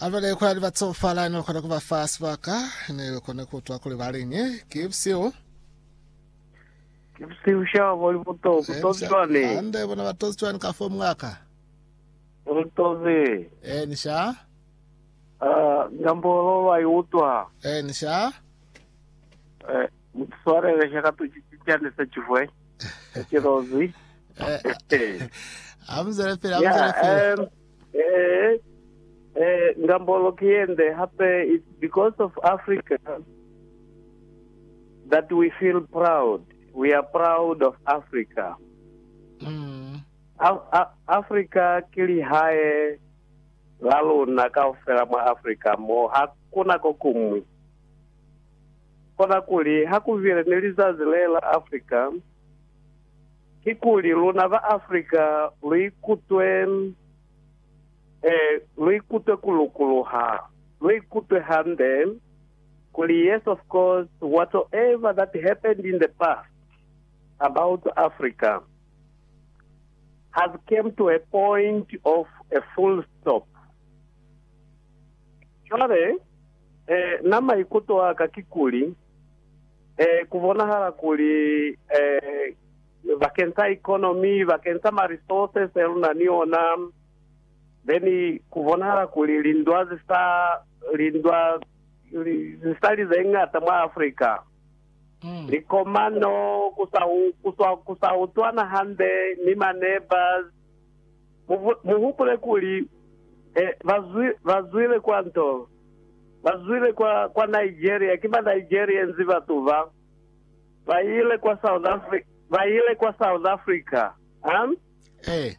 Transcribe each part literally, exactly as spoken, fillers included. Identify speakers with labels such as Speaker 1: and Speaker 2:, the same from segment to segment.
Speaker 1: Avale kwa livatsofa la ino kwa kuva fast waka ne kone kutwa kule balinye kipsio
Speaker 2: kipsio sha voli buto butozwane
Speaker 1: ande bona batozwane ka form ngaka
Speaker 2: utoze
Speaker 1: eh nisha
Speaker 2: ah ngambolo wa yutwa
Speaker 1: eh nisha
Speaker 2: eh mutsware le shaka tu chichane se chivwe chirozi
Speaker 1: eh amzere pera amzere pera
Speaker 2: eh eh ngambolo kiende hape it's because of Africa that we feel proud. We are proud of Africa.
Speaker 1: Mm.
Speaker 2: Af- Africa kili hae lalo nakaufera mwa Africa mo hakuna kokumwi. Kona kuli hakuvile nilizazi lela Africa kikuli luna va Africa luikutwe eh luikutwe kulukuluha luikutwe hande kuli yes of course whatsoever that happened in the past about Africa has come to a point of a full stop. Chore eh nama ikuto aka kikuli eh kuvona hala kuli eh vakensa economy vakensa ma resources eluna niona then kuvona hala kuli lindwa zista lindwa zistali zengata mwa Africa. Mm. Likomano kusau kusau kusautwana hande ni neighbors muhupule kuli eh vazui vazuile kwanto vazuile kwa kwa Nigeria kiba Nigeria nziva tuva vaile kwa South Africa vaile kwa South Africa um
Speaker 1: eh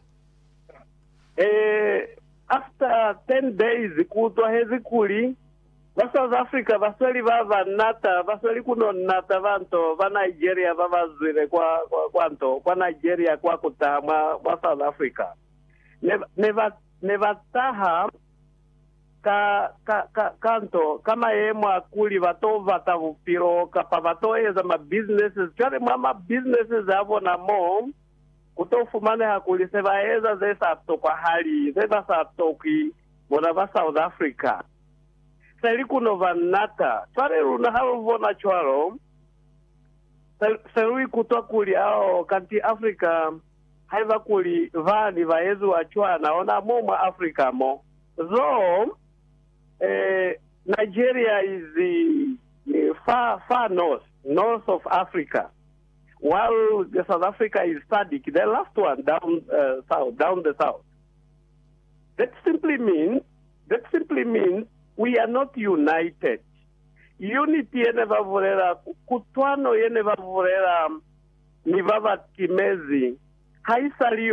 Speaker 2: eh after ten days kutwa hezi kuli va South Africa vasweli vava nata vasweli kuno nata vanto va Nigeria vavazwile kwa kwa kwanto kwa Nigeria kwa kutama wa South Africa neva neva neva taha ka ka ka kanto kama yemwa kuli vato vatavupiro kapa vato eza ma businesses chare mama businesses avo na mo kutofumane hakuli seva eza zesa to kwa hali zesa sa toki bona va South Africa seli kuno vanata chare runa halo vona chwaro seli kutwa kuli ao kanti Africa haiva kuli vani vaezu wachwa naona moma Africa mo zo eh, Nigeria is the, the far far north north of Africa while the South Africa is Sadik, the last one down uh, south down the south. That simply means that simply means we are not united. Unity yene vavorera kutwano yene vavorera ni vava kimezi haisali